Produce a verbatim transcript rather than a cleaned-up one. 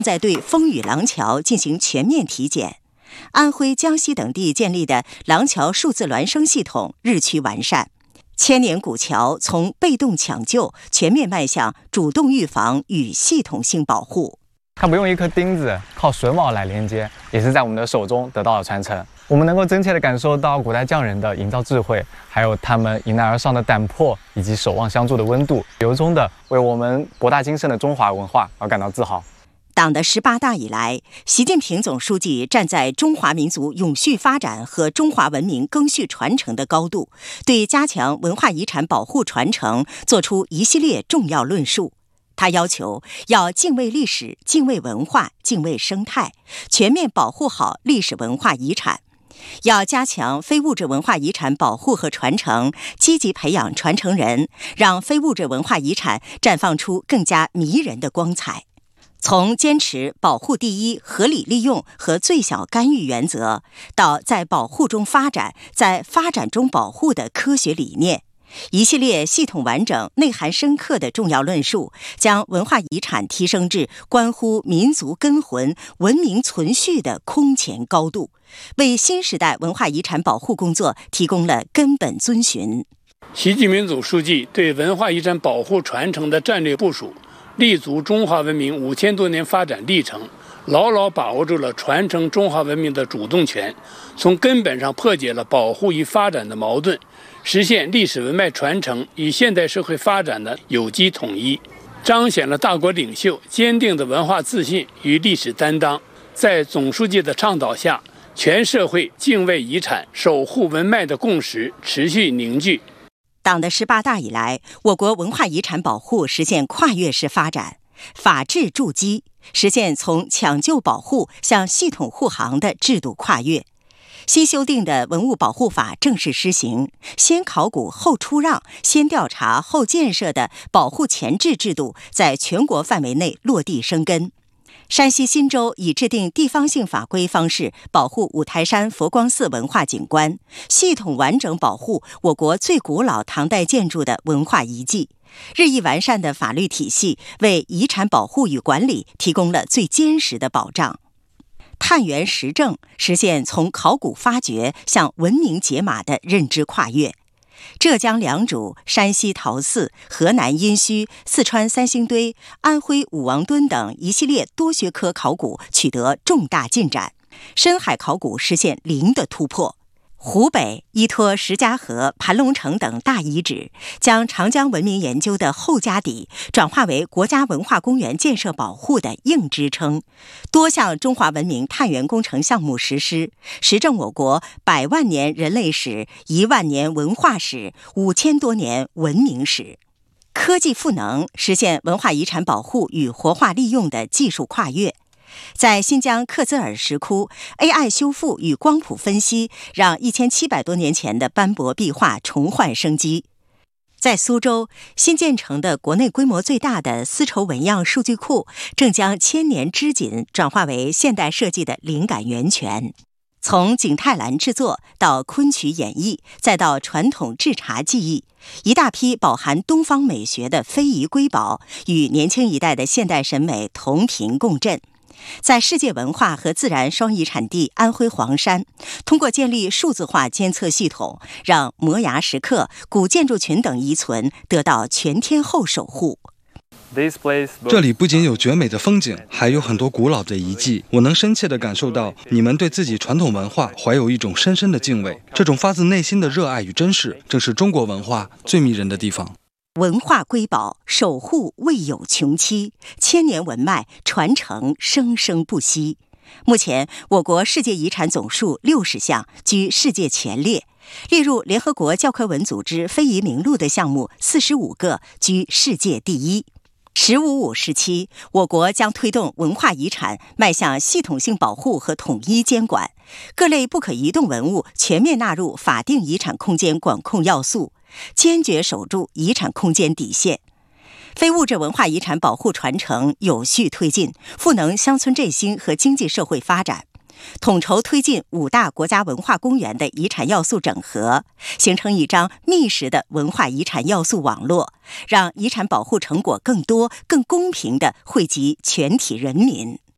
在对风雨廊桥进行全面体检。安徽、江西等地建立的廊桥数字孪生系统日趋完善。千年古桥从被动抢救全面迈向主动预防与系统性保护。 它不用一颗钉子，靠榫卯来连接，也是在我们的手中得到了传承。我们能够真切地感受到古代匠人的营造智慧，还有他们迎难而上的胆魄，以及守望相助的温度，由衷地为我们博大精深的中华文化而感到自豪。 党的十八大以来，习近平总书记站在中华民族永续发展和中华文明赓续传承的高度，对加强文化遗产保护传承作出一系列重要论述。他要求要敬畏历史、敬畏文化、敬畏生态，全面保护好历史文化遗产。要加强非物质文化遗产保护和传承，积极培养传承人，让非物质文化遗产绽放出更加迷人的光彩。从坚持保护第一、合理利用和最小干预原则，到在保护中发展、在发展中保护的科学理念，一系列系统完整、内涵深刻的重要论述，将文化遗产提升至关乎民族根魂、文明存续的空前高度，为新时代文化遗产保护工作提供了根本遵循。 习近平总书记对文化遗产保护传承的战略部署，立足中华文明五千多年发展历程，牢牢把握住了传承中华文明的主动权，从根本上破解了保护与发展的矛盾，实现历史文脉传承与现代社会发展的有机统一，彰显了大国领袖坚定的文化自信与历史担当。在总书记的倡导下，全社会敬畏遗产、守护文脉的共识持续凝聚。 党的十八大以来，我国文化遗产保护实现跨越式发展，法治筑基，实现从抢救保护向系统护航的制度跨越。新修订的文物保护法正式施行，先考古后出让、先调查后建设的保护前置制度在全国范围内落地生根。山西忻州以制定地方性法规方式保护五台山佛光寺文化景观，系统完整保护我国最古老唐代建筑的文化遗迹。日益完善的法律体系为遗产保护与管理提供了最坚实的保障。探源实证，实现从考古发掘向文明解码的认知跨越。浙江良渚、山西陶寺、河南殷墟、四川三星堆、安徽武王墩等一系列多学科考古取得重大进展，深海考古实现零的突破。湖北依托石家河、盘龙城等大遗址，将长江文明研究的厚家底转化为国家文化公园建设保护的硬支撑，多项中华文明探源工程项目实施，实证我国百万年人类史、一万年文化史、五千多年文明史。科技赋能，实现文化遗产保护与活化利用的技术跨越。在新疆克孜尔石窟 A I 修复与光谱分析，让一千七百多年前的斑驳壁画重焕生机。在苏州，新建成的国内规模最大的丝绸纹样数据库，正将千年织锦转化为现代设计的灵感源泉。从景泰蓝制作到昆曲演绎，再到传统制茶技艺，一大批饱含东方美学的非遗瑰宝，与年轻一代的现代审美同频共振。在世界文化和自然双遗产地安徽黄山，通过建立数字化监测系统，让摩崖石刻、古建筑群等遗存得到全天候守护。 这里不仅有绝美的风景，还有很多古老的遗迹。我能深切地感受到你们对自己传统文化怀有一种深深的敬畏，这种发自内心的热爱与珍视，正是中国文化最迷人的地方。 文化瑰宝守护未有穷期，千年文脉传承生生不息。目前，我国世界遗产总数六十项，居世界前列；列入联合国教科文组织非遗名录的项目四十五个，居世界第一。十五五时期，我国将推动文化遗产迈向系统性保护和统一监管，各类不可移动文物全面纳入法定遗产空间管控要素，坚决守住遗产空间底线。非物质文化遗产保护传承有序推进，赋能乡村振兴和经济社会发展。统筹推进五大国家文化公园的遗产要素整合，形成一张密实的文化遗产要素网络，让遗产保护成果更多、更公平地惠及全体人民。